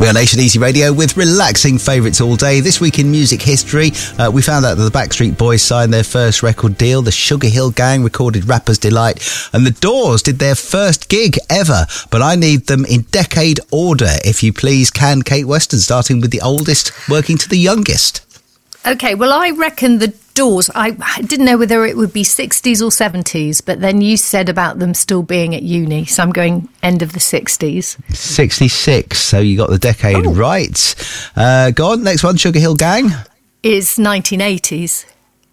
We are Nation Easy Radio with relaxing favourites all day. This week in music history, we found out that the Backstreet Boys signed their first record deal. The Sugar Hill Gang recorded Rapper's Delight. And the Doors did their first gig ever. But I need them in decade order, if you please. Can Kate Weston, starting with the oldest, working to the youngest. OK, well, I reckon the Doors, I didn't know whether it would be 60s or 70s, but then you said about them still being at uni, so I'm going end of the 60s. 66, so you got the decade right. Go on, next one, Sugar Hill Gang. Is 1980s.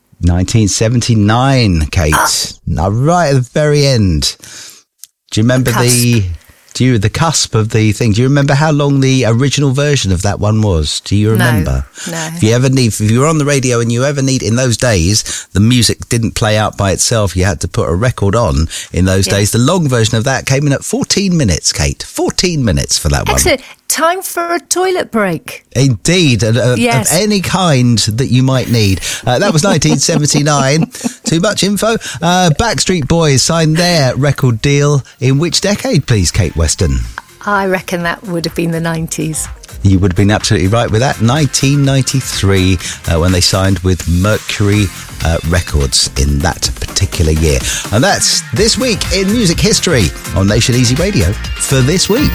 1979, Kate. Now, right at the very end. Do you remember the cusp of the thing? Do you remember how long the original version of that one was? Do you remember? No. If you were on the radio and you ever need, in those days, the music didn't play out by itself. You had to put a record on in those days. The long version of that came in at 14 minutes, Kate. 14 minutes for that one. Excellent. Time for a toilet break. Indeed, of any kind that you might need. That was 1979. Too much info. Backstreet Boys signed their record deal in which decade, please, Kate Weston? I reckon that would have been the 90s. You would have been absolutely right with that. 1993, when they signed with Mercury Records in that particular year. And that's this week in music history on Nation Easy Radio for this week.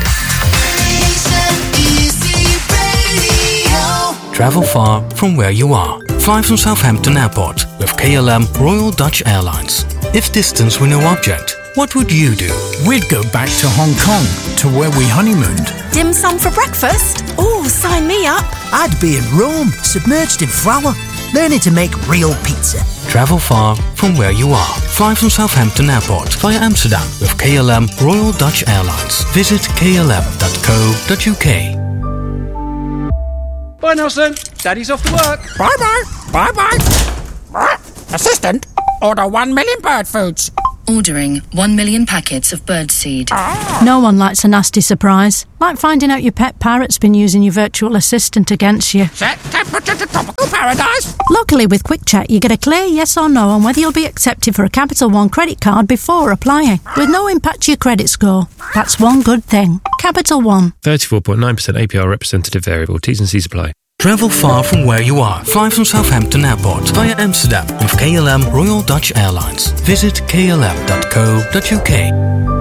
Travel far from where you are. Fly from Southampton Airport with KLM Royal Dutch Airlines. If distance were no object, what would you do? We'd go back to Hong Kong, to where we honeymooned. Dim sum for breakfast? Oh, sign me up. I'd be in Rome, submerged in flour, learning to make real pizza. Travel far from where you are. Fly from Southampton Airport via Amsterdam with KLM Royal Dutch Airlines. Visit klm.co.uk. Bye, Nelson. Daddy's off to work. Bye-bye. Bye-bye. Assistant, order 1 million bird foods. Ordering 1 million packets of birdseed. No one likes a nasty surprise. Like finding out your pet parrot's been using your virtual assistant against you. Set temperature to tropical paradise. Luckily, with Quick Check, you get a clear yes or no on whether you'll be accepted for a Capital One credit card before applying, with no impact to your credit score. That's one good thing. Capital One. 34.9% APR representative variable. T's and C's apply. Travel far from where you are. Fly from Southampton Airport via Amsterdam with KLM Royal Dutch Airlines. Visit klm.co.uk.